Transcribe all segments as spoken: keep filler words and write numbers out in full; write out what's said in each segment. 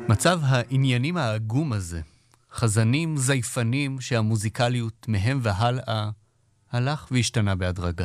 מצב העניינים העגום הזה, חזנים זייפנים שהמוזיקליות מהם והלאה, הלך והשתנה בהדרגה.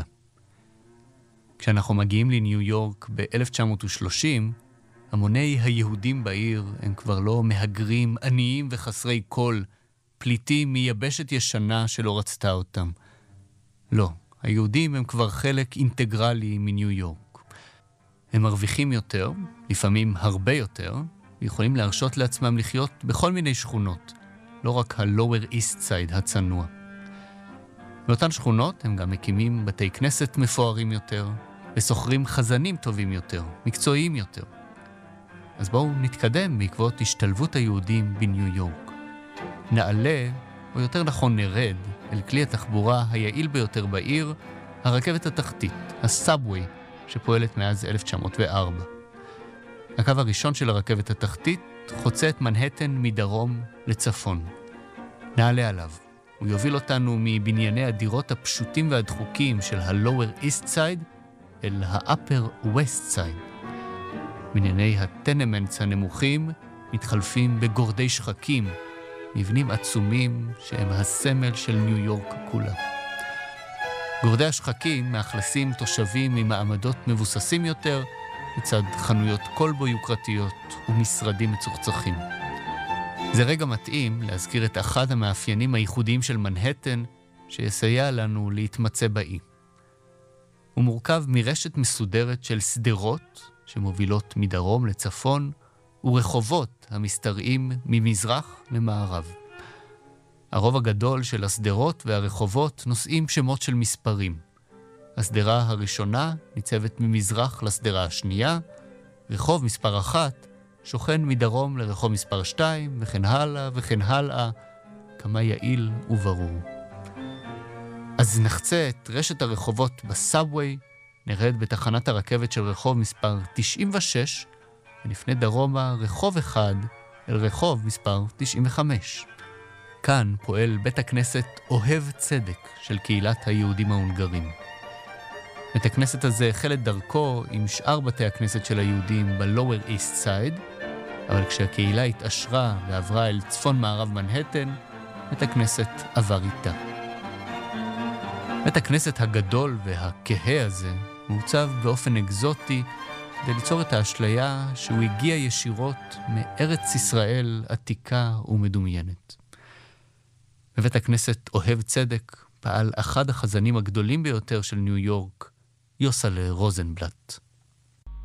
כשאנחנו מגיעים לניו יורק ב-אלף תשע מאות ושלושים, המוני היהודים בעיר הם כבר לא מהגרים, עניים וחסרי קול, פליטים מיבשת ישנה שלא רצתה אותם. לא, היהודים הם כבר חלק אינטגרלי מניו יורק. הם מרוויחים יותר, לפעמים הרבה יותר, ויכולים להרשות לעצמם לחיות בכל מיני שכונות, לא רק ה-Lower East Side הצנוע. באותן שכונות הם גם מקימים בתי כנסת מפוארים יותר, וסוחרים חזנים טובים יותר, מקצועיים יותר. אז בואו נתקדם בעקבות השתלבות היהודים בניו יורק. נעלה, או יותר נכון נרד, אל כלי התחבורה היעיל ביותר בעיר, הרכבת התחתית, הסאבווי, שפועלת מאז אלף תשע מאות וארבע. הקו הראשון של הרכבת התחתית חוצה את מנהטן מדרום לצפון. נעלה עליו. הוא יוביל אותנו מבנייני הדירות הפשוטים והדחוקים של ה-Lower East Side אל ה-Upper West Side. בנייני הטנמנטס הנמוכים מתחלפים בגורדי שחקים, מבנים עצומים שהם הסמל של ניו יורק כולה. גורדי השחקים מאכלסים תושבים ממעמדות מבוססים יותר, לצד חנויות קולבו יוקרתיות ומשרדים מצוחצחים. זה רגע מתאים להזכיר את אחד המאפיינים הייחודיים של מנהטן, שיסייע לנו להתמצא באי. הוא מורכב מרשת מסודרת של סדרות, שמובילות מדרום לצפון, ורחובות המסתרעים ממזרח למערב. הרוב הגדול של הסדרות והרחובות נושאים שמות של מספרים. הסדרה הראשונה ניצבת ממזרח לסדרה השנייה, רחוב מספר אחת שוכן מדרום לרחוב מספר שתיים, וכן הלאה וכן הלאה, כמה יעיל וברור. אז נחצה את רשת הרחובות בסאבווי, נרד בתחנת הרכבת של רחוב מספר תשעים ושש, ונפנה דרומה רחוב אחד אל רחוב מספר תשעים וחמש. כאן פועל בית הכנסת אוהב צדק של קהילת היהודים ההונגרים. בית הכנסת הזה החל את דרכו עם שאר בתי הכנסת של היהודים ב-Lower East Side, אבל כשהקהילה התעשרה ועברה אל צפון מערב מנהטן, בית הכנסת עבר איתה. בית הכנסת הגדול והכהה הזה מעוצב באופן אקזוטי כדי ליצור את האשליה שהוא הגיע ישירות מארץ ישראל עתיקה ומדומיינת. בבית הכנסת אוהב צדק פעל אחד החזנים הגדולים ביותר של ניו יורק, יוסלה רוזנבלט.